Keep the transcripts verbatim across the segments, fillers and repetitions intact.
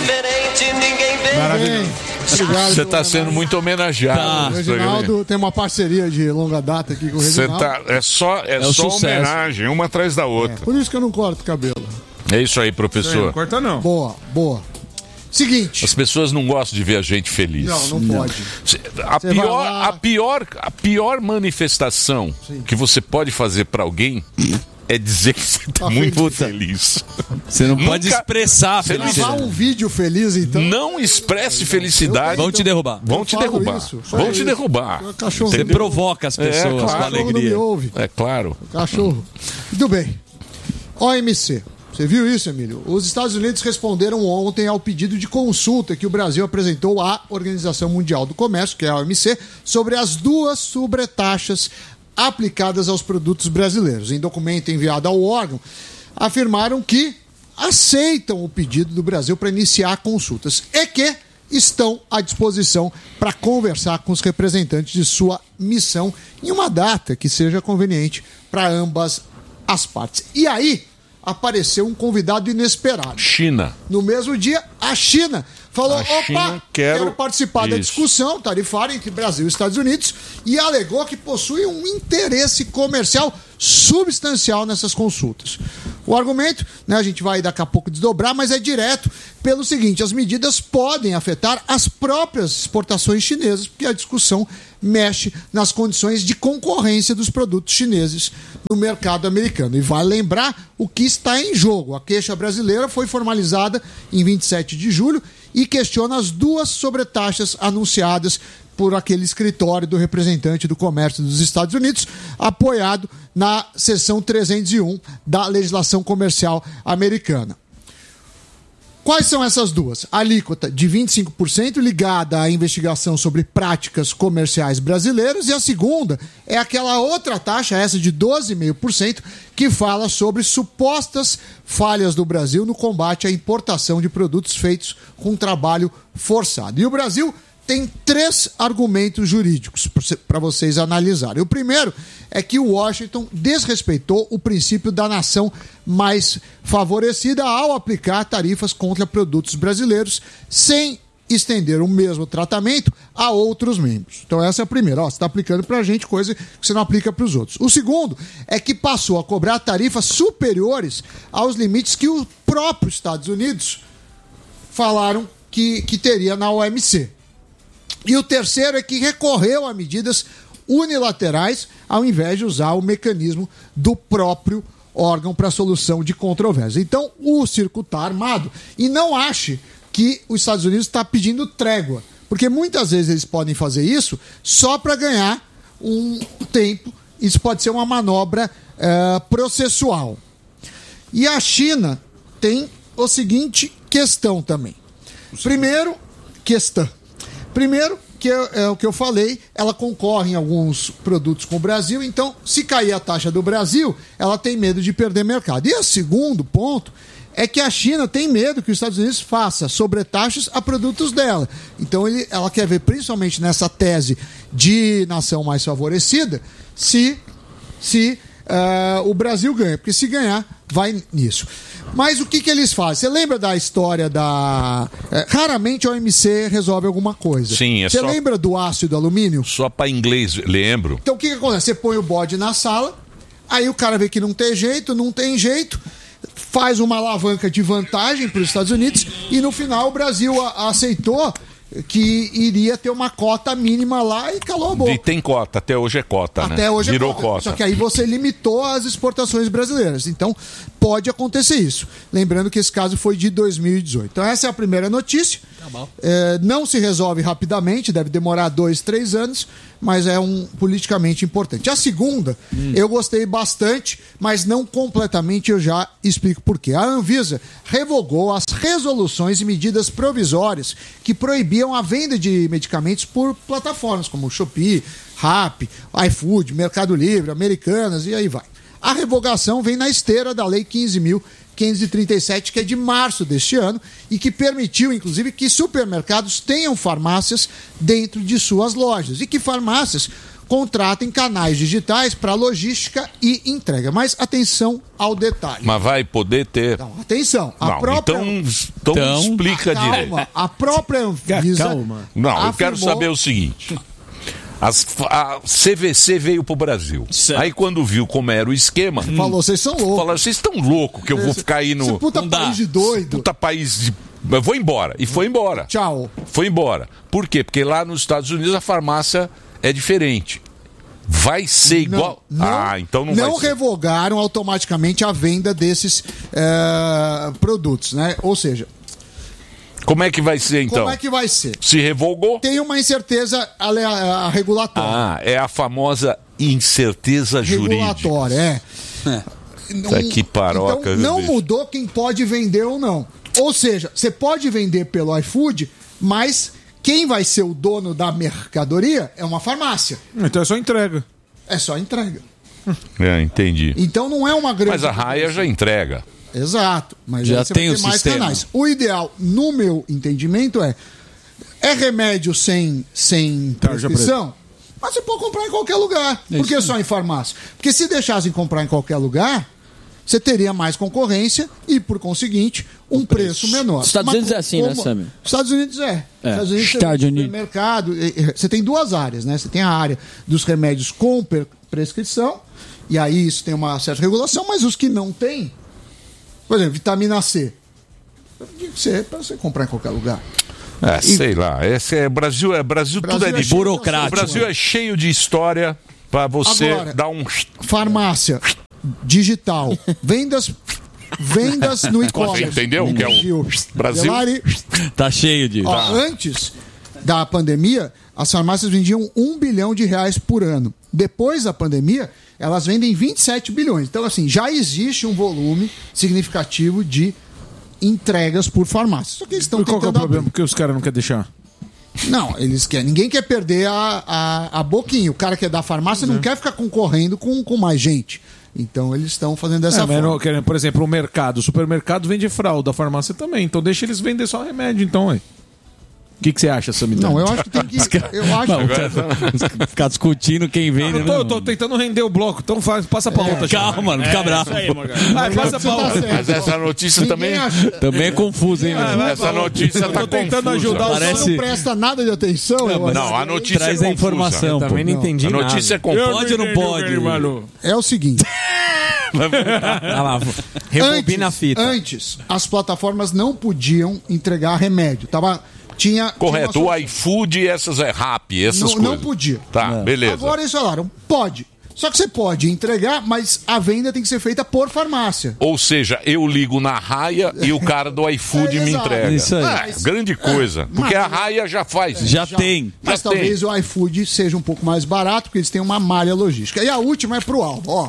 diferente, ninguém vê. Maravilhoso. Você está sendo muito homenageado. Tá. O Reginaldo tem uma parceria de longa data aqui com o Reginaldo. Tá, é só, é É só sucesso. homenagem, uma atrás da outra. É, por isso que eu não corto o cabelo. É isso aí, professor. Isso aí, não corta não. Boa, boa. Seguinte. As pessoas não gostam de ver a gente feliz. Não, não pode. A Você vai pior, lá- a pior, a pior manifestação que você pode fazer pra alguém é dizer que você tá muito feliz. Você não pode expressar a você não- felicidade. Gravar um vídeo feliz, então. Não expresse felicidade. Vão te derrubar. Vão Eu te falo derrubar. isso, Vão falo te isso. derrubar. O cachorro Você Entendeu? provoca as pessoas É, com claro. Não me alegria. ouve. É claro. Cachorro. Muito bem. O M C. Você viu isso, Emílio? Os Estados Unidos responderam ontem ao pedido de consulta que o Brasil apresentou à Organização Mundial do Comércio, que é a O M C, sobre as duas sobretaxas aplicadas aos produtos brasileiros. Em documento enviado ao órgão, afirmaram que aceitam o pedido do Brasil para iniciar consultas e que estão à disposição para conversar com os representantes de sua missão em uma data que seja conveniente para ambas as partes. E aí apareceu um convidado inesperado. China. No mesmo dia, a China falou, A opa, China, quero- participar da Isso. discussão tarifária entre Brasil e Estados Unidos e alegou que possui um interesse comercial substancial nessas consultas. O argumento, né, a gente vai daqui a pouco desdobrar, mas é direto pelo seguinte: as medidas podem afetar as próprias exportações chinesas, porque a discussão mexe nas condições de concorrência dos produtos chineses no mercado americano. E vale lembrar o que está em jogo. A queixa brasileira foi formalizada em vinte e sete de julho e questiona as duas sobretaxas anunciadas por aquele escritório do representante do comércio dos Estados Unidos, apoiado na seção trezentos e um da legislação comercial americana. Quais são essas duas? A alíquota de vinte e cinco por cento ligada à investigação sobre práticas comerciais brasileiras e a segunda é aquela outra taxa, essa de doze vírgula cinco por cento, que fala sobre supostas falhas do Brasil no combate à importação de produtos feitos com trabalho forçado. E o Brasil tem três argumentos jurídicos para vocês analisarem. O primeiro é que o Washington desrespeitou o princípio da nação mais favorecida ao aplicar tarifas contra produtos brasileiros sem estender o mesmo tratamento a outros membros. Então essa é a primeira. Ó, você está aplicando para a gente coisa que você não aplica para os outros. O segundo é que passou a cobrar tarifas superiores aos limites que os próprios Estados Unidos falaram que, que teria na O M C. E o terceiro é que recorreu a medidas unilaterais ao invés de usar o mecanismo do próprio órgão para solução de controvérsia. Então, o circo está armado. E não ache que os Estados Unidos está pedindo trégua, porque muitas vezes eles podem fazer isso só para ganhar um tempo. Isso pode ser uma manobra uh, processual. E a China tem a seguinte questão também. Primeiro, questão. Primeiro, que é, é o que eu falei, ela concorre em alguns produtos com o Brasil, então, se cair a taxa do Brasil, ela tem medo de perder mercado. E o segundo ponto é que a China tem medo que os Estados Unidos faça sobretaxas a produtos dela. Então, ele, ela quer ver, principalmente nessa tese de nação mais favorecida, se, se uh, o Brasil ganha. Porque se ganhar, vai nisso. Mas o que, que eles fazem? Você lembra da história da... É, raramente a O M C resolve alguma coisa. Sim, é Você só... lembra do ácido alumínio? Só para inglês, lembro. Então o que, que acontece? Você põe o bode na sala, aí o cara vê que não tem jeito, não tem jeito, faz uma alavanca de vantagem para os Estados Unidos e no final o Brasil a, aceitou que iria ter uma cota mínima lá e calou a boca. E tem cota, até hoje é cota, né? Até hoje Virou é cota. cota. Só que aí você limitou as exportações brasileiras. Então, pode acontecer isso. Lembrando que esse caso foi de dois mil e dezoito. Então, essa é a primeira notícia. Tá bom. É, não se resolve rapidamente, deve demorar dois, três anos, mas é um politicamente importante. A segunda, hum. eu gostei bastante, mas não completamente, eu já explico por quê. A Anvisa revogou as resoluções e medidas provisórias que proibiam a venda de medicamentos por plataformas como Shopee, Rappi, iFood, Mercado Livre, Americanas e aí vai. A revogação vem na esteira da Lei quinze mil quinhentos e trinta e sete, que é de março deste ano e que permitiu, inclusive, que supermercados tenham farmácias dentro de suas lojas e que farmácias contratem canais digitais para logística e entrega. Mas atenção ao detalhe. Mas vai poder ter... Então, atenção. A não, própria... então, então, então explica calma, direito. A própria Anvisa... Calma. Não, eu afirmou... quero saber o seguinte... As, a C V C veio pro Brasil. Certo. Aí quando viu como era o esquema... Falou, vocês são loucos. Falaram, vocês estão loucos que eu vou ficar aí no... Esse puta Não país dá. de doido. Puta país de... Eu vou embora. E foi embora. Tchau. Foi embora. Por quê? Porque lá nos Estados Unidos a farmácia é diferente. Vai ser igual... Não, ah, então não, não vai ser. revogaram automaticamente a venda desses eh, produtos, né? Ou seja, Como é que vai ser então? como é que vai ser? Se revogou? Tem uma incerteza ale- a- regulatória. Ah, é a famosa incerteza jurídica. regulatória, é. Tá que paroca, então, meu não bicho. mudou quem pode vender ou não. Ou seja, você pode vender pelo iFood, mas quem vai ser o dono da mercadoria é uma farmácia. Então é só entrega. É só entrega. É, entendi. Então não é uma grande... Mas a Raia já entrega. Exato, mas Já aí você tem vai o ter mais sistema. canais. O ideal, no meu entendimento, é é remédio sem, sem Tarja prescrição, mas você pode comprar em qualquer lugar. Por que só em farmácia? Porque se deixassem comprar em qualquer lugar, você teria mais concorrência e, por conseguinte, um preço menor. Os Estados Mas Unidos é assim, né, como- Sammy? Estados Unidos é. É. Estados Unidos você Estados vai no Unidos. supermercado, e- e- você tem duas áreas, né? Você tem a área dos remédios com per- prescrição, e aí isso tem uma certa regulação, mas os que não têm, por exemplo, vitamina C. C é para você comprar em qualquer lugar. É, sei lá. Esse é Brasil, é Brasil, Brasil tudo é é de cheio de O burocrático. Brasil é cheio de história pra você Agora- dar um Farmácia digital, vendas vendas no e-commerce. Você entendeu? Que é o Gil. Brasil. Delari, Tá cheio de. ó, antes da pandemia, as farmácias vendiam um bilhão de reais por ano. Depois da pandemia, elas vendem vinte e sete bilhões. Então, assim, já existe um volume significativo de entregas por farmácia. Só que eles estão E qual que é o tentando problema? abrir. Porque os caras não querem deixar. Não, eles querem. Ninguém quer perder a, a, a boquinha. O cara que é da farmácia não quer ficar concorrendo com, com mais gente. Então eles estão fazendo dessa É, mas forma. não, querem, por exemplo, o mercado. O supermercado vende fralda, a farmácia também. Então deixa eles vender só remédio, então, aí. O que, que você acha, Samita? Não, eu acho que tem que. Eu acho Não, cara, ficar discutindo quem vende. Eu tô, né? eu tô tentando render o bloco, então faz, passa pra outra. Calma, mano, fica bravo. Vai, passa pra outra. Mas essa notícia Ninguém também. acha- Também é confuso, hein, velho? Essa notícia Eu tá tô tentando confusa. ajudar o Parece- Não presta nada de atenção. eu acho. Não, a notícia Traz é a confusa. informação. pô. Também não entendi A notícia é confusa. Pode ou não pode? É o seguinte. Olha lá, rebobina a antes, fita. antes, as plataformas não podiam entregar remédio. Tava, tinha, Correto, tinha uma o iFood e essas é rap, essas Não- coisas. não podia. Tá, beleza. Agora eles falaram, pode. Só que você pode entregar, mas a venda tem que ser feita por farmácia. Ou seja, eu ligo na Raia e o cara do iFood É, me exato. entrega. Isso aí. Ah, grande coisa. Porque a Raia já faz. Já tem. Mas Já talvez o iFood seja um pouco mais barato, porque eles têm uma malha logística. E a última é pro Alvo, ó.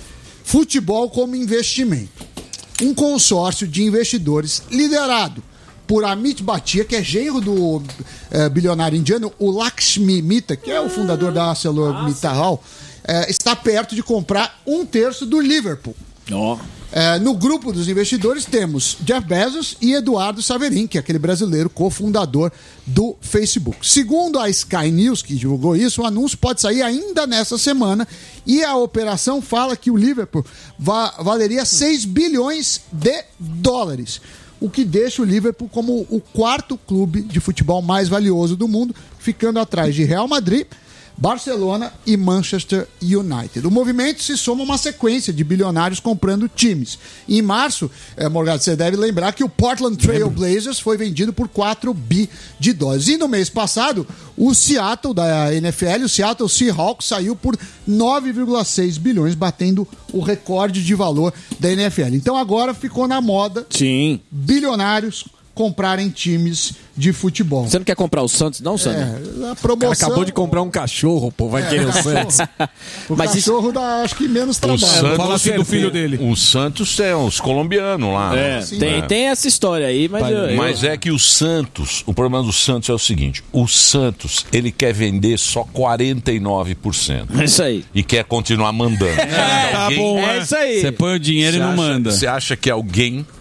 Futebol como investimento. Um consórcio de investidores liderado por Amit Bhatia, que é genro do eh, bilionário indiano, o Lakshmi Mittal, que é o fundador da ArcelorMittal, eh, está perto de comprar um terço do Liverpool. Ó. É, no grupo dos investidores temos Jeff Bezos e Eduardo Saverin, que é aquele brasileiro cofundador do Facebook. Segundo a Sky News, que divulgou isso, o anúncio pode sair ainda nessa semana e a operação fala que o Liverpool va- valeria seis bilhões de dólares, o que deixa o Liverpool como o quarto clube de futebol mais valioso do mundo, ficando atrás de Real Madrid, Barcelona e Manchester United. O movimento se soma a uma sequência de bilionários comprando times. Em março, eh, Morgado, você deve lembrar que o Portland Trail Blazers foi vendido por quatro bi de dólares. E no mês passado, o Seattle da N F L, o Seattle Seahawks, saiu por nove vírgula seis bilhões, batendo o recorde de valor da N F L. Então agora ficou na moda Sim. bilionários comprarem times de futebol. Você não quer comprar o Santos, não, Sammy? É, a O cara promoção... acabou de comprar um cachorro, pô, vai querer o Santos. O Mas isso- cachorro dá, acho que, menos O trabalho. Santos, Fala assim do filho dele. O Santos é os colombianos lá. É, né? tem, É. tem essa história aí, mas eu, eu- Mas é que o Santos, o problema do Santos é o seguinte: o Santos, ele quer vender só quarenta e nove por cento. é isso aí. E quer continuar mandando. tá Alguém- bom, É isso aí. Você põe o dinheiro e não Você acha- manda. Você acha que alguém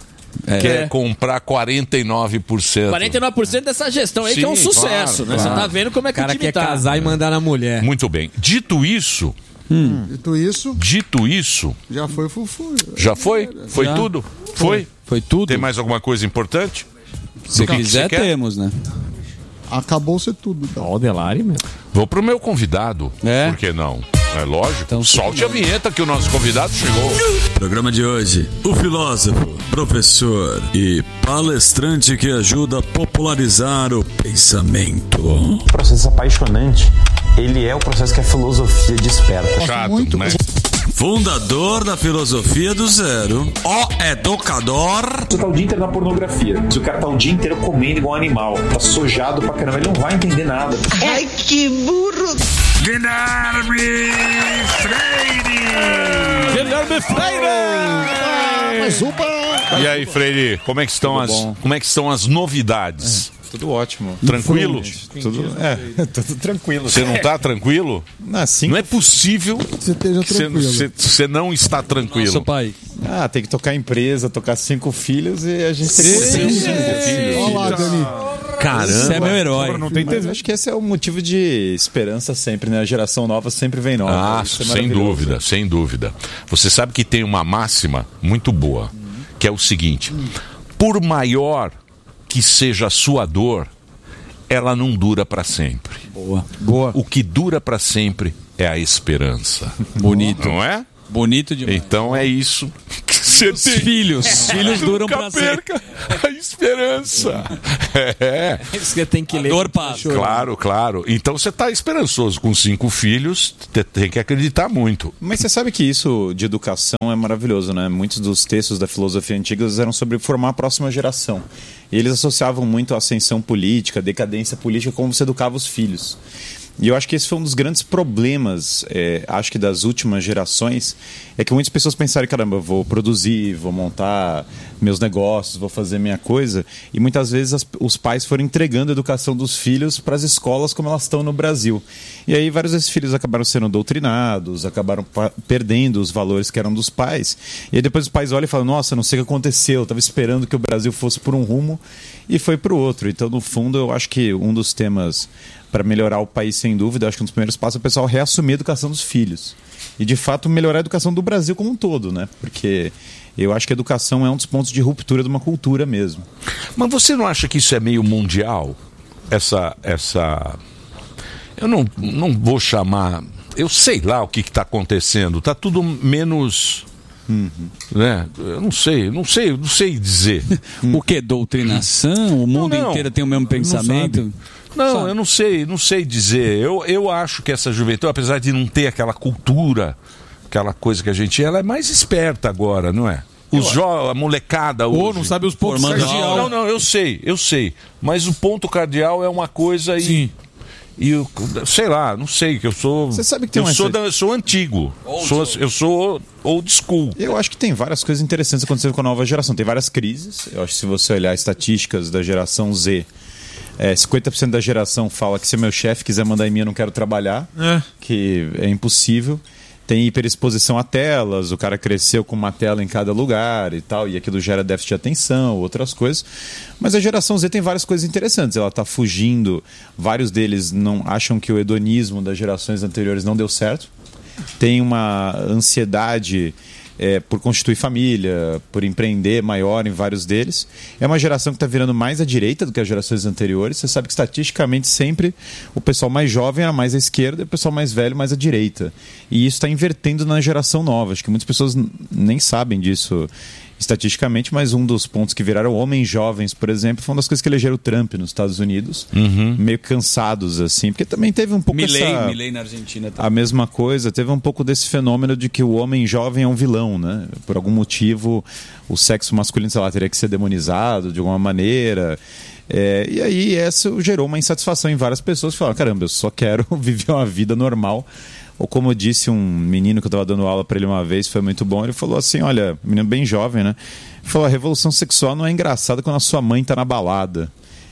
É. quer comprar quarenta e nove por cento. quarenta e nove por cento dessa gestão aí que é um Sim, sucesso, claro, né? Você claro. tá vendo como é O que o cara time quer tá. casar e mandar na mulher. Muito bem. Dito isso, Dito isso, dito isso, já foi fufu. já foi? Foi Já. tudo? Foi? Foi tudo. Tem mais alguma coisa importante? Se que quiser, você quer? temos, né? Acabou-se tudo. Então. Ó, o Delari, meu. Vou pro meu convidado. É? Por que não? É lógico. Então, Solte a vinheta que o nosso convidado chegou. Programa de hoje, o filósofo, professor e palestrante que ajuda a popularizar o pensamento. O processo apaixonante, ele é o processo que a filosofia desperta. Chato, muito. né? Fundador da filosofia do zero, o educador. Você tá o dia inteiro na pornografia. Se o cara tá o dia inteiro comendo igual um animal, tá sojado pra caramba, ele não vai entender nada. Ai, que burro! Guilherme Freire. Guilherme Freire! Mas upa! E aí, Freire, como é que estão, as, como é que estão as novidades? Tudo ótimo. Tranquilo? Tudo, é, tudo tranquilo. Você não tá tranquilo? Assim, Não é possível Você esteja que você- tranquilo. você você não está tranquilo. Nosso pai. ah, tem que tocar empresa, tocar cinco filhos e a gente tem que ser cinco filhos. Olha lá, Dani. Caramba. Você é meu herói. Não tem Mas acho que esse é o motivo de esperança sempre, né? A geração nova sempre vem nova. Ah, Isso é sem maravilhoso. dúvida, sem dúvida. Você sabe que tem uma máxima muito boa, que é o seguinte: por maior que seja a sua dor, ela não dura para sempre. Boa. Boa. O que dura para sempre é a esperança. Bonito. Não é? Bonito demais. Então é isso que você tem. Filhos. Os filhos duram Nunca pra sempre. perca a esperança. É. Você tem que ler. Dor passa. Claro, claro. Então você está esperançoso com cinco filhos, te- tem que acreditar muito. Mas você sabe que isso de educação é maravilhoso, né? Muitos dos textos da filosofia antiga eram sobre formar a próxima geração. E eles associavam muito a ascensão política, a decadência política, como você educava os filhos. E eu acho que esse foi um dos grandes problemas, é, acho que das últimas gerações, é que muitas pessoas pensaram, caramba, eu vou produzir, vou montar meus negócios, vou fazer minha coisa, e muitas vezes as- os pais foram entregando a educação dos filhos para as escolas como elas estão no Brasil. E aí vários desses filhos acabaram sendo doutrinados, acabaram pa- perdendo os valores que eram dos pais, e aí depois os pais olham e falam, nossa, não sei o que aconteceu, eu estava esperando que o Brasil fosse por um rumo e foi para o outro. Então, no fundo, eu acho que um dos temas para melhorar o país, sem dúvida, eu acho que um dos primeiros passos é o pessoal reassumir a educação dos filhos. E, de fato, melhorar a educação do Brasil como um todo, né? Porque eu acho que a educação é um dos pontos de ruptura de uma cultura mesmo. Mas você não acha que isso é meio mundial? Essa. essa... Eu não, não vou chamar. Eu sei lá o que está acontecendo. Está tudo menos. Né? Eu não sei, não sei, não sei dizer. O que? Doutrinação? O mundo não. inteiro tem o mesmo pensamento? Não, Sabe? eu não sei, não sei dizer. Eu, eu acho que essa juventude, apesar de não ter aquela cultura, aquela coisa que a gente, ela é mais esperta agora, não é? Os jo a molecada hoje. Ou não sabe os pontos Formando cardeal. Não, não, eu sei, eu sei. Mas o ponto cardeal é uma coisa e. Sim. E eu, sei lá, não sei, que eu sou. Você sabe que tem eu uma sou, essa- da, eu sou antigo. Sou, eu sou old school. Eu acho que tem várias coisas interessantes acontecendo com a nova geração. Tem várias crises. Eu acho que se você olhar estatísticas da geração Z, é, cinquenta por cento da geração fala que se meu chefe quiser mandar em mim, eu não quero trabalhar, É. que é impossível. Tem hiperexposição a telas, o cara cresceu com uma tela em cada lugar e tal, e aquilo gera déficit de atenção, outras coisas. Mas a geração Z tem várias coisas interessantes. Ela está fugindo, vários deles não acham que o hedonismo das gerações anteriores não deu certo. Tem uma ansiedade é, por constituir família, por empreender maior em vários deles. É uma geração que está virando mais à direita do que as gerações anteriores. Você sabe que estatisticamente sempre o pessoal mais jovem era mais à esquerda e o pessoal mais velho mais à direita. E isso está invertendo na geração nova. Acho que muitas pessoas n- nem sabem disso estatisticamente, mas um dos pontos que viraram homens jovens, por exemplo, foi uma das coisas que elegeram o Trump nos Estados Unidos, meio cansados, assim, porque também teve um pouco Milley, essa... Milley na Argentina também. A mesma coisa, teve um pouco desse fenômeno de que o homem jovem é um vilão, né? Por algum motivo, o sexo masculino, sei lá, teria que ser demonizado de alguma maneira. É, e aí isso gerou uma insatisfação em várias pessoas que falaram, caramba, eu só quero viver uma vida normal. Ou como disse um menino que eu estava dando aula para ele uma vez, foi muito bom, ele falou assim, olha, um menino bem jovem, né? Ele falou, a revolução sexual não é engraçada quando a sua mãe está na balada.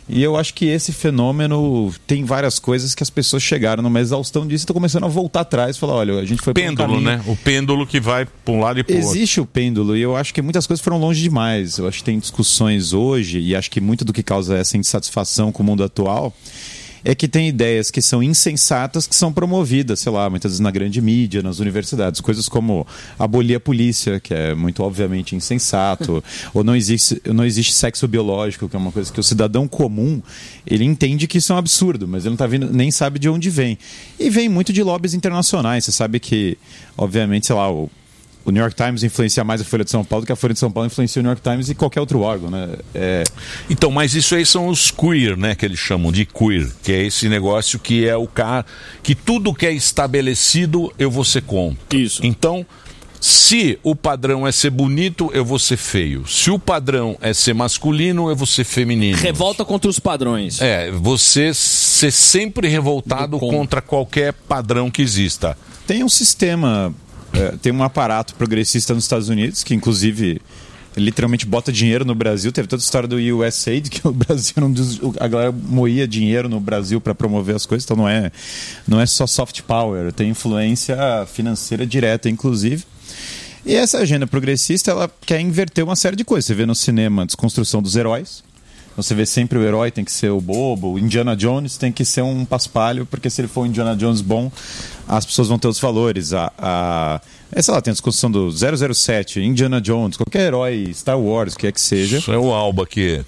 E eu acho que esse fenômeno tem várias coisas que as pessoas chegaram numa exaustão disso e estão começando a voltar atrás e falar, olha, a gente foi por um Pêndulo, caminho... né? O pêndulo que vai para um lado e para o outro. Existe o pêndulo e eu acho que muitas coisas foram longe demais. Eu acho que tem discussões hoje e acho que muito do que causa essa insatisfação com o mundo atual é que tem ideias que são insensatas que são promovidas, sei lá, muitas vezes na grande mídia, nas universidades. Coisas como abolir a polícia, que é muito obviamente insensato, ou não existe, não existe sexo biológico, que é uma coisa que o cidadão comum, ele entende que isso é um absurdo, mas ele não tá vindo, nem sabe de onde vem. E vem muito de lobbies internacionais. Você sabe que, obviamente, sei lá, o O New York Times influencia mais a Folha de São Paulo do que a Folha de São Paulo influencia o New York Times e qualquer outro órgão, né? É... Então, mas isso aí são os queer, né? Que eles chamam de queer, que é esse negócio que é o cara que tudo que é estabelecido eu vou ser contra. Isso. Então, se o padrão é ser bonito, eu vou ser feio. Se o padrão é ser masculino, eu vou ser feminino. Revolta contra os padrões. É, você ser sempre revoltado contra qualquer padrão que exista. Tem um sistema... É, tem um aparato progressista nos Estados Unidos, que inclusive literalmente bota dinheiro no Brasil. Teve toda a história do U S A I D, que o Brasil não diz, a galera moía dinheiro no Brasil para promover as coisas, então não é, não é só soft power, tem influência financeira direta, inclusive. E essa agenda progressista, ela quer inverter uma série de coisas. Você vê no cinema a desconstrução dos heróis. Você vê sempre o herói tem que ser o bobo, o Indiana Jones tem que ser um paspalho, porque se ele for um Indiana Jones bom, as pessoas vão ter os valores. A, a, é, sei lá, tem a discussão do zero zero sete, Indiana Jones, qualquer herói, Star Wars, o que é que seja. Isso é o Alba aqui.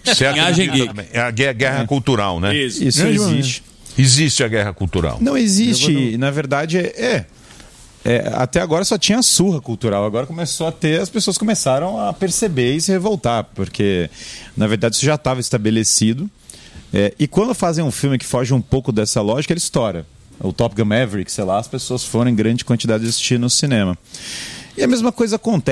É a guerra, guerra é. cultural, né? Isso, Isso existe. Existe a guerra cultural. Não existe, na verdade é... É, até agora só tinha surra cultural, agora começou a ter, as pessoas começaram a perceber e se revoltar, porque na verdade isso já estava estabelecido, é, e quando fazem um filme que foge um pouco dessa lógica, ele estoura. O Top Gun Maverick, sei lá, as pessoas foram em grande quantidade assistir no cinema. E a mesma coisa acontece